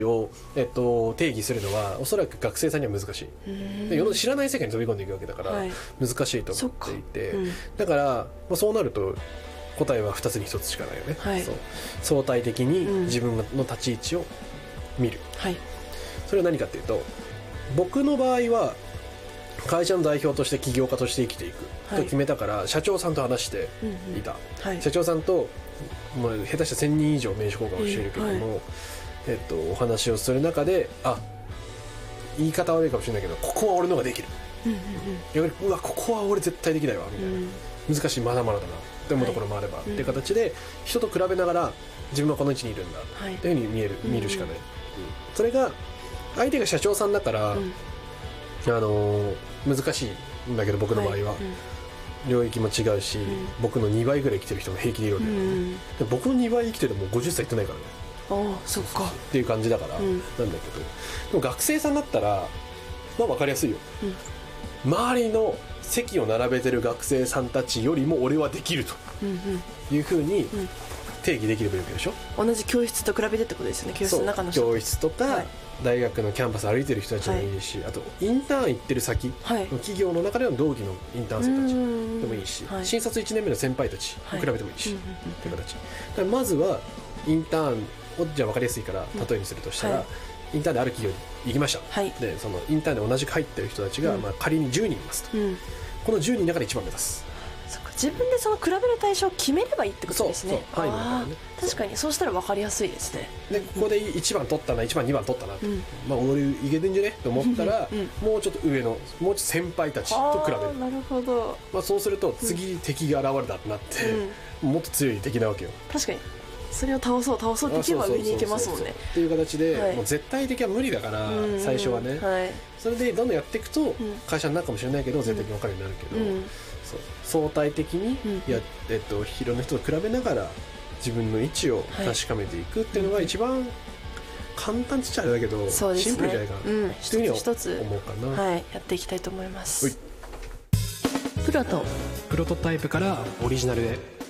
を、定義するのはおそらく学生さんには難しい。で知らない世界に飛び込んでいくわけだから、難しいと思っていて、だから、そうなると答えは2つに1つしかないよね、そう相対的に自分の立ち位置を見る、それは何かっていうと、僕の場合は会社の代表として起業家として生きていくと決めたから、社長さんと話していた、社長さんともう下手したら1000人以上名刺交換をしているけども、お話をする中で、言い方悪いかもしれないけど、ここは俺の方ができる、逆にうわここは俺絶対できないわみたいな、難しいまだまだだなって思うところもあれば、っていう形で人と比べながら自分はこの位置にいるんだっていうふうに見るしかない、それが相手が社長さんだから、難しいんだけど、僕の場合は、領域も違うし、僕の2倍ぐらい生きてる人も平気でいるわけで、僕の2倍生きてるともう50歳いってないからね。 そっかっていう感じだから、なんだけど、でも学生さんだったら分かりやすいよ、周りの席を並べてる学生さんたちよりも俺はできるというふうに定義できればいいわけでしょ。 同じ教室と比べてってことですよね。教室の中の人、 教室とか、大学のキャンパス歩いてる人たちもいいし、あとインターン行ってる先の企業の中での同期のインターン生たちでもいいし、新卒1年目の先輩たち比べてもいいし、っていう形だから、まずはインターンをじゃあ分かりやすいから例えにするとしたら、インターンである企業に行きました、でそのインターンで同じく入ってる人たちが、仮に10人いますと、この10人の中で一番目指す。 自分でその比べる対象を決めればいいってことですね。 範囲の中でね。 確かにそうしたら分かりやすいですね。 でここで1番取ったな、1番2番取ったな、俺いけてんじゃねと思ったら、もうちょっと上のもうちょっと先輩たちと比べる。 なるほど。 そうすると次、敵が現れたってなって、もっと強い敵なわけよ。 確かにそれを倒そうっていけば上に行けますもんね。 っていう形で、もう絶対的は無理だから、最初はね、それでどんどんやっていくと、会社になるかもしれないけど絶対的に分かるようになるけど、相対的にいろんな人と比べながら自分の位置を確かめていくっていうのが一番簡単っちゃあれだけど、シンプルじゃないかなっていうふうに一つ思うかな。 やっていきたいと思います。 プロトタイプからオリジナルへ。